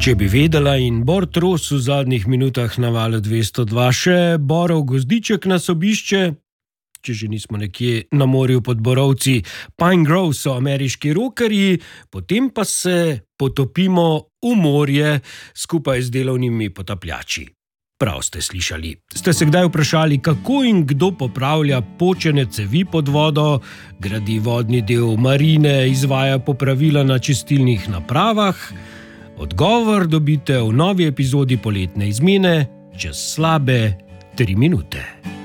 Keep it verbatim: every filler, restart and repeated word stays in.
Če bi vedela in Bor Tros v zadnjih minutah na valu dvesto dva še Borov gozdiček nas obišče, če že nismo nekje na morju pod borovci. Pine Grove so ameriški rockerji, potem pa se potopimo v morje skupaj z delovnimi potapljači. Prav ste slišali. Ste se kdaj vprašali, kako in kdo popravlja počene cevi pod vodo, gradi vodni del marine, izvaja popravila na čistilnih napravah? Odgovor dobite v novi epizodi Poletne izmene čez slabe tri minute.